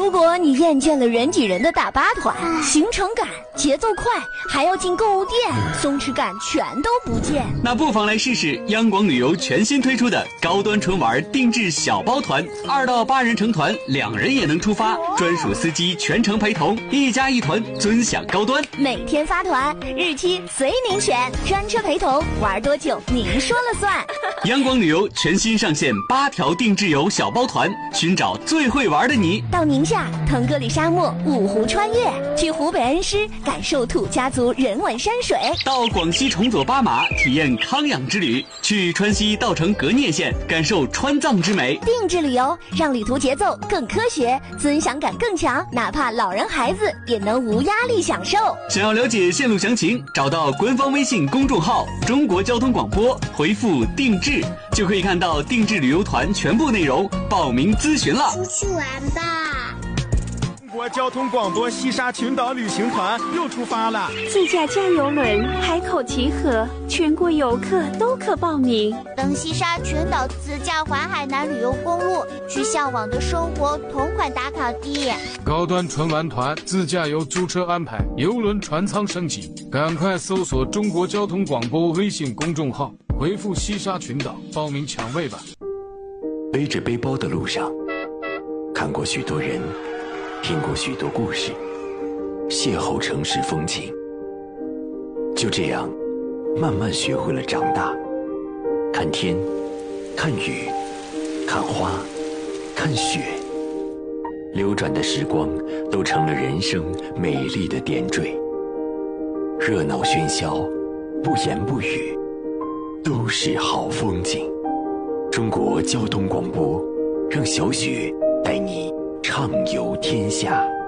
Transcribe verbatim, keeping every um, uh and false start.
如果你厌倦了人挤人的大巴团，行程赶、节奏快，还要进购物店，松弛感全都不见， 那不妨来试试央广旅游全新推出的高端纯玩定制小包团，二到八人成团，两人也能出发，专属司机全程陪同，一家一团，尊享高端。 每天发团，日期随您选，专车陪同，玩多久您说了算。 央广旅游全新上线八条定制游小包团，寻找最会玩的你。 到宁夏腾格里沙漠五湖穿越，去湖北恩施感受土家族人文山水， 到广西崇左巴马体验康养之旅，去川西稻城革聂县感受川藏之美。 定制旅游让旅途节奏更科学，尊享感更强，哪怕老人孩子也能无压力享受。 想要了解线路详情，找到官方微信公众号中国交通广播，回复定制就可以看到定制旅游团全部内容，报名咨询了。 出去玩吧！ 中国交通广播西沙群岛旅行团又出发了， 自驾加油轮海口集合，全国游客都可报名。 登西沙群岛自驾环海南旅游公路，去向往的生活同款打卡地。 高端纯玩团自驾游租车安排，邮轮船舱升级，赶快搜索中国交通广播微信公众号，回复西沙群岛报名抢位吧。 背着背包的路上，看过许多人，听过许多故事，邂逅城市风情，就这样慢慢学会了长大。看天，看雨，看花，看雪，流转的时光都成了人生美丽的点缀。热闹喧嚣，不言不语，都是好风景。中国交通广播，让小雪带你畅游天下。